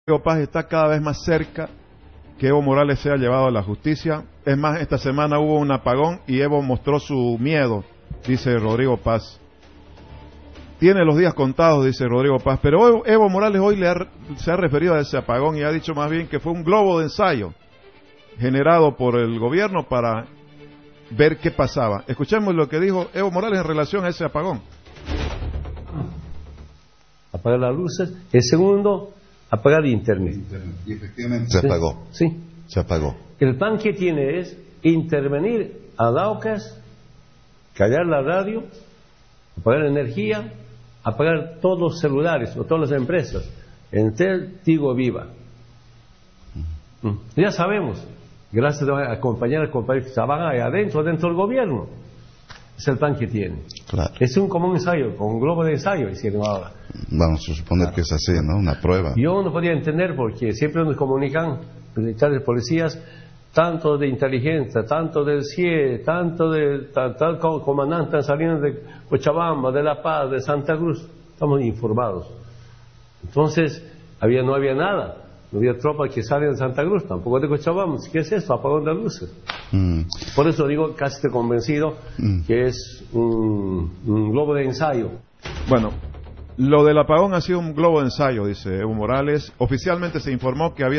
Paz está cada vez más cerca que Evo Morales sea llevado a la justicia. Es más, esta semana hubo un apagón y Evo mostró su miedo, dice Rodrigo Paz. Tiene los días contados, dice Rodrigo Paz, pero Evo Morales hoy se ha referido a ese apagón y ha dicho más bien que fue un globo de ensayo generado por el gobierno para ver qué pasaba. Escuchemos lo que dijo Evo Morales en relación a ese apagón. Apagar las luces. El segundo, apagar internet. Y efectivamente se apagó. Sí. Se apagó. El plan que tiene es intervenir a Laucas, callar la radio, apagar la energía, apagar todos los celulares o todas las empresas. Entel, Tigo, Viva. Ya sabemos, gracias a acompañar al compañero que trabaja ahí adentro del gobierno. Es el plan que tiene. Claro. Es como un ensayo, con un globo de ensayo, hicieron ahora. Vamos a suponer que es así, ¿no? Una prueba. Yo no podía entender porque siempre nos comunican militares, policías, tanto de inteligencia, tanto del CIE, tanto de tal comandante saliendo de Cochabamba, de La Paz, de Santa Cruz. Estamos informados. Entonces, no había nada. No había tropas que salen de Santa Cruz, tampoco de Cochabamba. ¿Qué es esto? Apagón de luces. Por eso digo, casi estoy convencido que es un globo de ensayo. Bueno, lo del apagón ha sido un globo de ensayo, dice Evo Morales. Oficialmente se informó que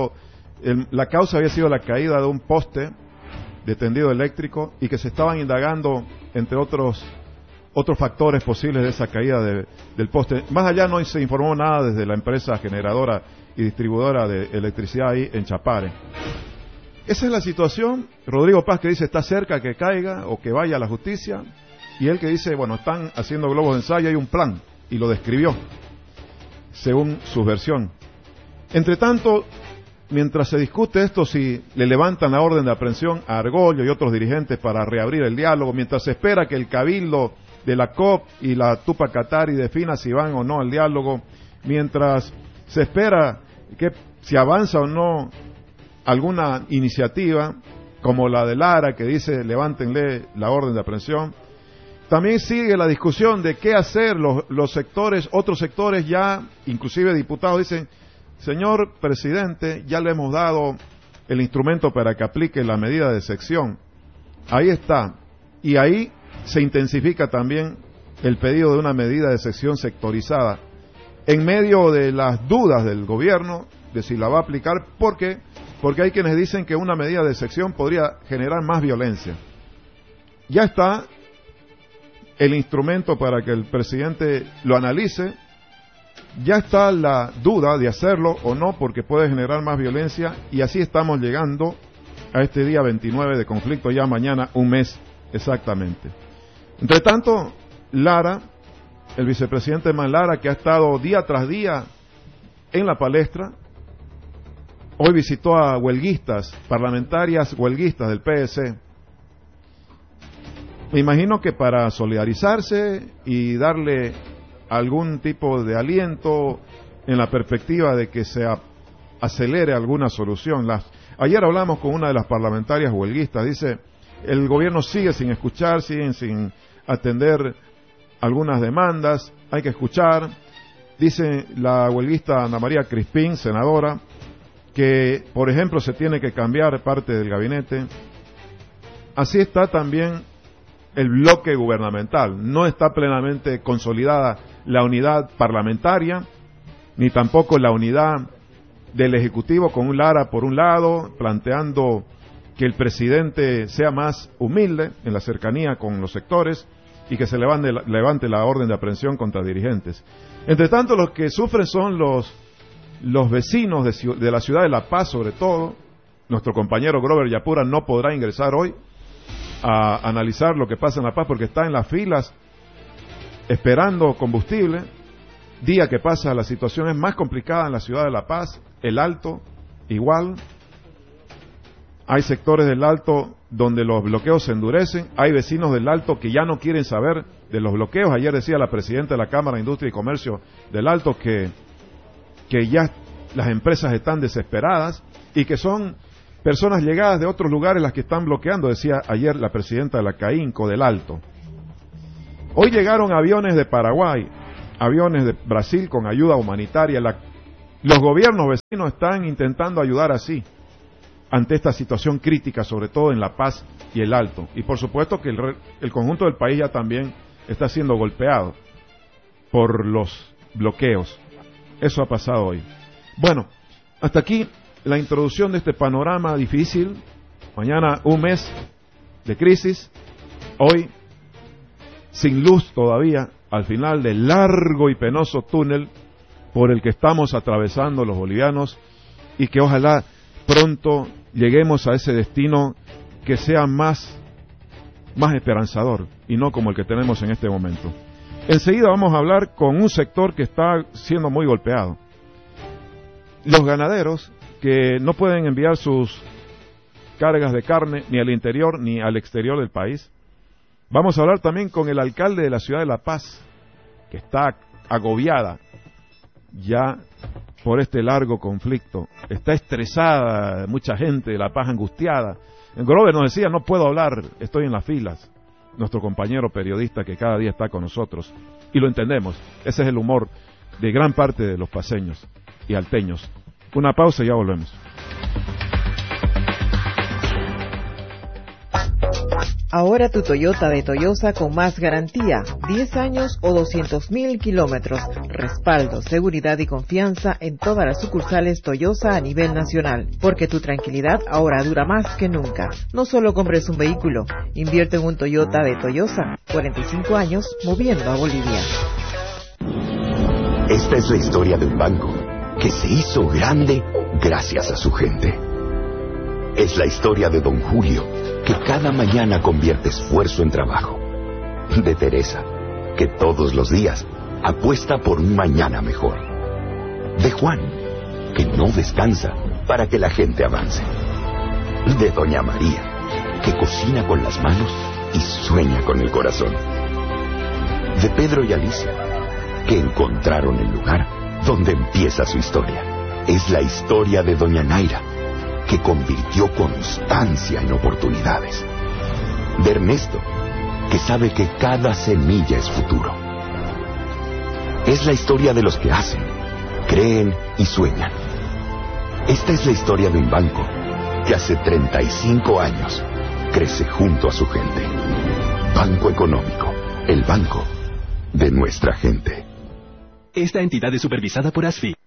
la causa había sido la caída de un poste de tendido eléctrico y que se estaban indagando, entre otros factores posibles de esa caída del poste. Más allá no se informó nada desde la empresa generadora y distribuidora de electricidad ahí en Chapare. Esa es la situación. Rodrigo Paz que dice está cerca que caiga o que vaya a la justicia, y él que dice, bueno, están haciendo globos de ensayo, hay un plan, y lo describió según su versión. Entre tanto, mientras se discute esto, si le levantan la orden de aprehensión a Argollo y otros dirigentes para reabrir el diálogo, mientras se espera que el cabildo de la COP y la Tupac Katari defina si van o no al diálogo, mientras se espera que si avanza o no alguna iniciativa como la de Lara que dice levántenle la orden de aprehensión, también sigue la discusión de qué hacer los sectores, otros sectores ya, inclusive diputados dicen, señor presidente, ya le hemos dado el instrumento para que aplique la medida de sección. Ahí está. Y ahí se intensifica también el pedido de una medida de sección sectorizada en medio de las dudas del gobierno de si la va a aplicar. ¿Por qué? Porque hay quienes dicen que una medida de sección podría generar más violencia. Ya está el instrumento para que el presidente lo analice. Ya está la duda de hacerlo o no, porque puede generar más violencia, y así estamos llegando a este día 29 de conflicto, ya mañana un mes exactamente. Entre tanto, Lara, el vicepresidente Man Lara, que ha estado día tras día en la palestra, hoy visitó a huelguistas, parlamentarias huelguistas del PS. Me imagino que para solidarizarse y darle algún tipo de aliento en la perspectiva de que se acelere alguna solución. Ayer hablamos con una de las parlamentarias huelguistas, dice, el gobierno sigue sin escuchar, siguen sin atender algunas demandas, hay que escuchar. Dice la huelguista Ana María Crispín, senadora, que por ejemplo se tiene que cambiar parte del gabinete. Así está también el bloque gubernamental. No está plenamente consolidada la unidad parlamentaria, ni tampoco la unidad del Ejecutivo, con un Lara por un lado, planteando que el presidente sea más humilde en la cercanía con los sectores y que se levante la orden de aprehensión contra dirigentes. Entre tanto, los que sufren son los vecinos de la ciudad de La Paz, sobre todo. Nuestro compañero Grover Yapura no podrá ingresar hoy a analizar lo que pasa en La Paz porque está en las filas esperando combustible. Día que pasa la situación es más complicada en la ciudad de La Paz. El Alto igual, hay sectores del Alto donde los bloqueos se endurecen, hay vecinos del Alto que ya no quieren saber de los bloqueos. Ayer decía la presidenta de la Cámara de Industria y Comercio del Alto que ya las empresas están desesperadas y que son personas llegadas de otros lugares las que están bloqueando, decía ayer la presidenta de la CAINCO del Alto. Hoy llegaron aviones de Paraguay, aviones de Brasil con ayuda humanitaria. Los gobiernos vecinos están intentando ayudar así, ante esta situación crítica, sobre todo en La Paz y el Alto. Y por supuesto que el conjunto del país ya también está siendo golpeado por los bloqueos. Eso ha pasado hoy. Bueno, hasta aquí la introducción de este panorama difícil. Mañana un mes de crisis. Hoy sin luz todavía, al final del largo y penoso túnel por el que estamos atravesando los bolivianos, y que ojalá pronto lleguemos a ese destino que sea más esperanzador y no como el que tenemos en este momento. Enseguida vamos a hablar con un sector que está siendo muy golpeado. Los ganaderos que no pueden enviar sus cargas de carne ni al interior ni al exterior del país. Vamos a hablar también con el alcalde de la ciudad de La Paz, que está agobiada ya por este largo conflicto. Está estresada, mucha gente de La Paz angustiada. Grover nos decía, no puedo hablar, estoy en las filas. Nuestro compañero periodista que cada día está con nosotros. Y lo entendemos, ese es el humor de gran parte de los paceños y alteños. Una pausa y ya volvemos. Ahora tu Toyota de Toyosa con más garantía, 10 años o 200,000 kilómetros, respaldo, seguridad y confianza en todas las sucursales Toyosa a nivel nacional, porque tu tranquilidad ahora dura más que nunca. No solo compres un vehículo, invierte en un Toyota de Toyosa, 45 años moviendo a Bolivia. Esta es la historia de un banco que se hizo grande gracias a su gente. Es la historia de Don Julio, que cada mañana convierte esfuerzo en trabajo. De Teresa, que todos los días apuesta por un mañana mejor. De Juan, que no descansa para que la gente avance. De Doña María, que cocina con las manos y sueña con el corazón. De Pedro y Alicia, que encontraron el lugar donde empieza su historia. Es la historia de Doña Naira, que convirtió constancia en oportunidades. De Ernesto, que sabe que cada semilla es futuro. Es la historia de los que hacen, creen y sueñan. Esta es la historia de un banco que hace 35 años crece junto a su gente. Banco Económico, el banco de nuestra gente. Esta entidad es supervisada por ASFI.